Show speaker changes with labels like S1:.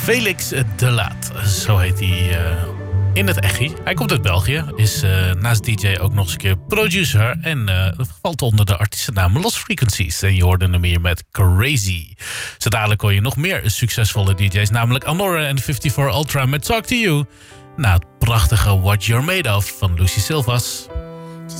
S1: Felix de Laat, zo heet hij in het echi. Hij komt uit België, is naast DJ ook nog eens een keer producer en valt onder de artiestennaam Lost Frequencies. En je hoorde hem hier met Crazy. Zo dadelijk hoor je nog meer succesvolle DJ's, namelijk Amore en 54 Ultra met Talk to You. Na het prachtige What You're Made Of van Lucy Silvas.